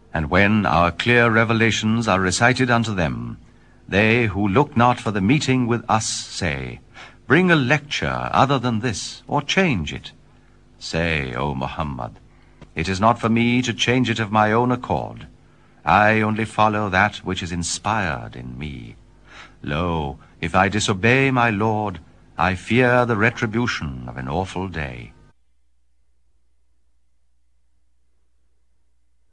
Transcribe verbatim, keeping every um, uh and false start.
And when our clear revelations are recited unto them, they who look not for the meeting with us say, Bring a lecture other than this, or change it. Say, O Muhammad, it is not for me to change it of my own accord. I only follow that which is inspired in me. Lo, if I disobey my Lord, I fear the retribution of an awful day.